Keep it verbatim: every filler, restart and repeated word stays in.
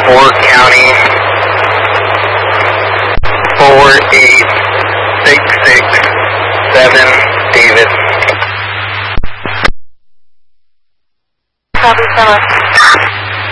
Fort County, four eight six six seven, David. Copy, so much.